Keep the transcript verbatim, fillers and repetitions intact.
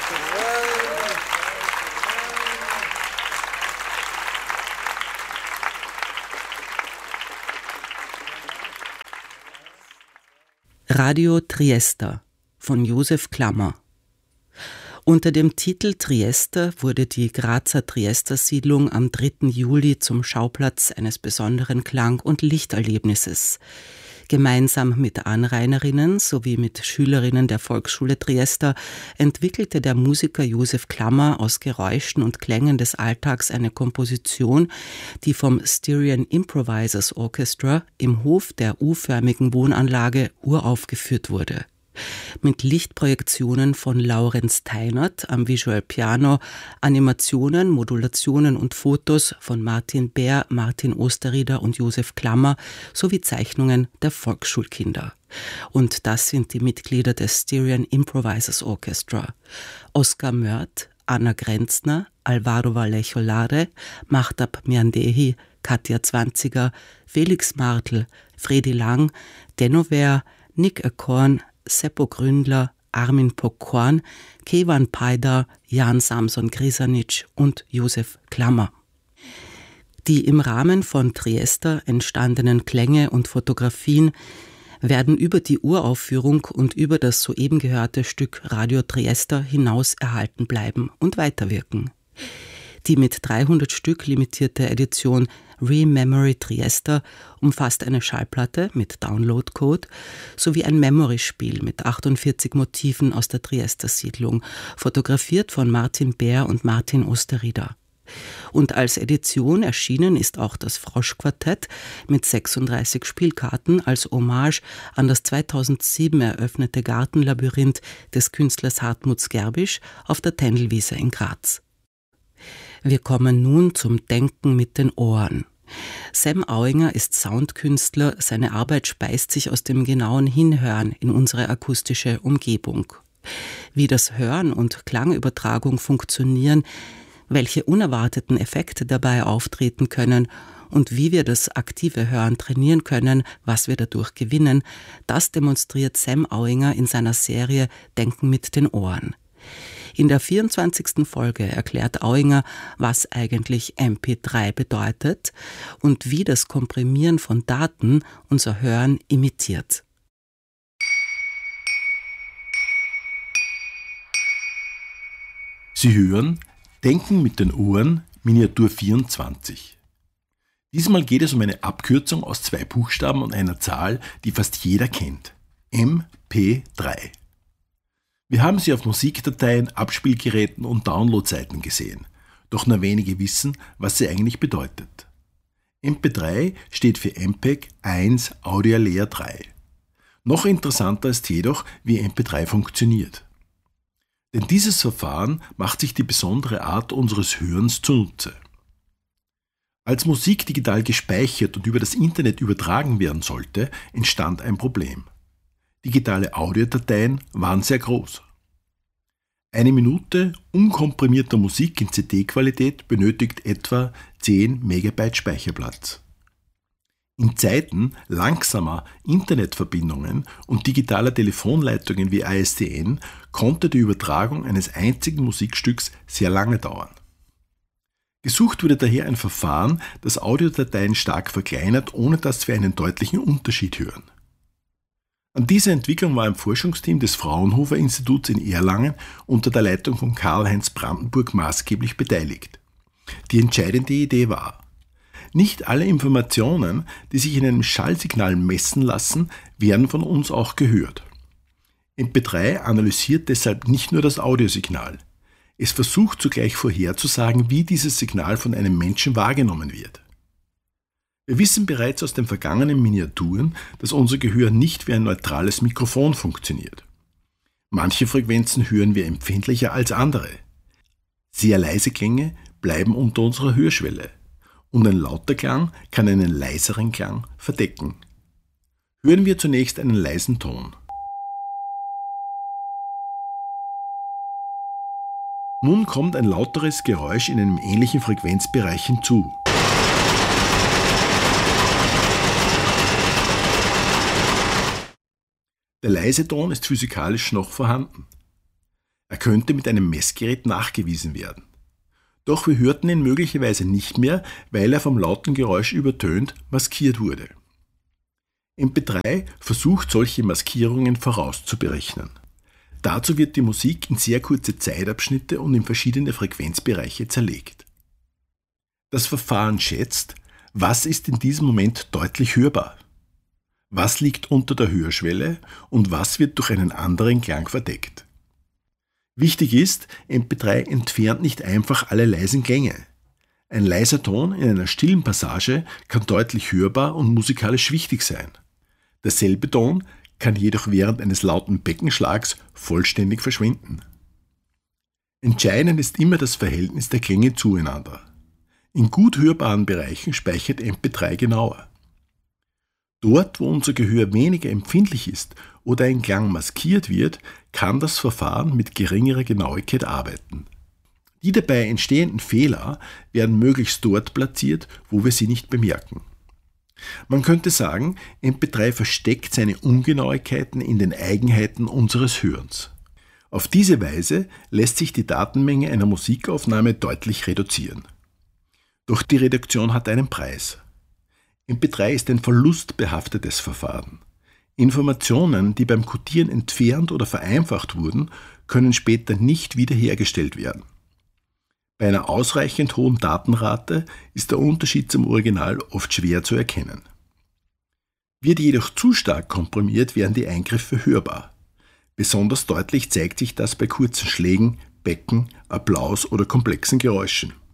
Radio Triester von Josef Klammer. Unter dem Titel Triester wurde die Grazer Triester-Siedlung am dritten Juli zum Schauplatz eines besonderen Klang- und Lichterlebnisses. Gemeinsam mit Anrainerinnen sowie mit Schülerinnen der Volksschule Triester entwickelte der Musiker Josef Klammer aus Geräuschen und Klängen des Alltags eine Komposition, die vom Styrian Improvisers Orchestra im Hof der U-förmigen Wohnanlage uraufgeführt wurde. Mit Lichtprojektionen von Laurenz Teinert am Visual Piano, Animationen, Modulationen und Fotos von Martin Bär, Martin Osterrieder und Josef Klammer sowie Zeichnungen der Volksschulkinder. Und das sind die Mitglieder des Styrian Improvisers Orchestra: Oskar Mörth, Anna Grenzner, Alvaro Vallejo-Lare, Mahtab Miandehi, Katja Zwanziger, Felix Martl, Fredi Lang, Denover, Nick Akorn, Seppo Gründler, Armin Pokorn, Kevan Paida, Jan Samson Grisanic und Josef Klammer. Die im Rahmen von Triester entstandenen Klänge und Fotografien werden über die Uraufführung und über das soeben gehörte Stück Radio Triester hinaus erhalten bleiben und weiterwirken. Die mit dreihundert Stück limitierte Edition Rememory Triester umfasst eine Schallplatte mit Downloadcode sowie ein Memory-Spiel mit achtundvierzig Motiven aus der Triester-Siedlung, fotografiert von Martin Bär und Martin Osterrieder. Und als Edition erschienen ist auch das Froschquartett mit sechsunddreißig Spielkarten als Hommage an das zweitausendsieben eröffnete Gartenlabyrinth des Künstlers Hartmut Skerbisch auf der Tändelwiese in Graz. Wir kommen nun zum Denken mit den Ohren. Sam Auinger ist Soundkünstler, seine Arbeit speist sich aus dem genauen Hinhören in unsere akustische Umgebung. Wie das Hören und Klangübertragung funktionieren, welche unerwarteten Effekte dabei auftreten können und wie wir das aktive Hören trainieren können, was wir dadurch gewinnen, das demonstriert Sam Auinger in seiner Serie Denken mit den Ohren. In der vierundzwanzigsten Folge erklärt Auinger, was eigentlich M P drei bedeutet und wie das Komprimieren von Daten unser Hören imitiert. Sie hören Denken mit den Ohren, Miniatur vierundzwanzig. Diesmal geht es um eine Abkürzung aus zwei Buchstaben und einer Zahl, die fast jeder kennt: M P drei. Wir haben sie auf Musikdateien, Abspielgeräten und Downloadseiten gesehen, doch nur wenige wissen, was sie eigentlich bedeutet. M P drei steht für M P E G eins Audio Layer drei. Noch interessanter ist jedoch, wie M P drei funktioniert. Denn dieses Verfahren macht sich die besondere Art unseres Hörens zunutze. Als Musik digital gespeichert und über das Internet übertragen werden sollte, entstand ein Problem. Digitale Audiodateien waren sehr groß. Eine Minute unkomprimierter Musik in C D-Qualität benötigt etwa zehn Megabyte Speicherplatz. In Zeiten langsamer Internetverbindungen und digitaler Telefonleitungen wie I S D N konnte die Übertragung eines einzigen Musikstücks sehr lange dauern. Gesucht wurde daher ein Verfahren, das Audiodateien stark verkleinert, ohne dass wir einen deutlichen Unterschied hören. An dieser Entwicklung war ein Forschungsteam des Fraunhofer Instituts in Erlangen unter der Leitung von Karl-Heinz Brandenburg maßgeblich beteiligt. Die entscheidende Idee war: Nicht alle Informationen, die sich in einem Schallsignal messen lassen, werden von uns auch gehört. M P drei analysiert deshalb nicht nur das Audiosignal. Es versucht zugleich vorherzusagen, wie dieses Signal von einem Menschen wahrgenommen wird. Wir wissen bereits aus den vergangenen Miniaturen, dass unser Gehör nicht wie ein neutrales Mikrofon funktioniert. Manche Frequenzen hören wir empfindlicher als andere. Sehr leise Klänge bleiben unter unserer Hörschwelle und ein lauter Klang kann einen leiseren Klang verdecken. Hören wir zunächst einen leisen Ton. Nun kommt ein lauteres Geräusch in einem ähnlichen Frequenzbereich hinzu. Der leise Ton ist physikalisch noch vorhanden. Er könnte mit einem Messgerät nachgewiesen werden. Doch wir hörten ihn möglicherweise nicht mehr, weil er vom lauten Geräusch übertönt maskiert wurde. M P drei versucht solche Maskierungen vorauszuberechnen. Dazu wird die Musik in sehr kurze Zeitabschnitte und in verschiedene Frequenzbereiche zerlegt. Das Verfahren schätzt, was ist in diesem Moment deutlich hörbar, was liegt unter der Hörschwelle und was wird durch einen anderen Klang verdeckt. Wichtig ist, M P drei entfernt nicht einfach alle leisen Klänge. Ein leiser Ton in einer stillen Passage kann deutlich hörbar und musikalisch wichtig sein. Derselbe Ton kann jedoch während eines lauten Beckenschlags vollständig verschwinden. Entscheidend ist immer das Verhältnis der Klänge zueinander. In gut hörbaren Bereichen speichert M P drei genauer. Dort, wo unser Gehör weniger empfindlich ist oder ein Klang maskiert wird, kann das Verfahren mit geringerer Genauigkeit arbeiten. Die dabei entstehenden Fehler werden möglichst dort platziert, wo wir sie nicht bemerken. Man könnte sagen, M P drei versteckt seine Ungenauigkeiten in den Eigenheiten unseres Hörens. Auf diese Weise lässt sich die Datenmenge einer Musikaufnahme deutlich reduzieren. Doch die Reduktion hat einen Preis. M P drei ist ein verlustbehaftetes Verfahren. Informationen, die beim Codieren entfernt oder vereinfacht wurden, können später nicht wiederhergestellt werden. Bei einer ausreichend hohen Datenrate ist der Unterschied zum Original oft schwer zu erkennen. Wird jedoch zu stark komprimiert, werden die Eingriffe hörbar. Besonders deutlich zeigt sich das bei kurzen Schlägen, Becken, Applaus oder komplexen Geräuschen.